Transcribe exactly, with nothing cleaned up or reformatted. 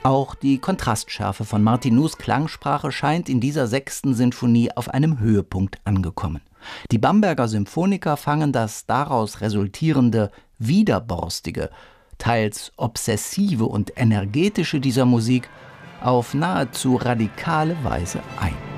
Auch die Kontrastschärfe von Martinus Klangsprache scheint in dieser sechsten Sinfonie auf einem Höhepunkt angekommen. Die Bamberger Symphoniker fangen das daraus resultierende Widerborstige, teils obsessive und energetische dieser Musik auf nahezu radikale Weise ein.